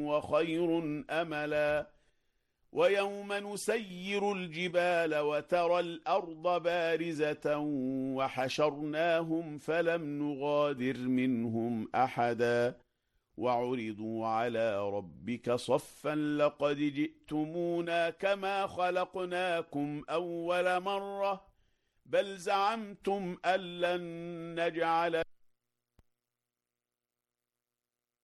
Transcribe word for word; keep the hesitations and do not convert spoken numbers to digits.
وخير أملا ويوم نسير الجبال وترى الأرض بارزة وحشرناهم فلم نغادر منهم أحدا وعرضوا على ربك صفا لقد جئتمونا كما خلقناكم أول مرة بل زعمتم أن لن نجعل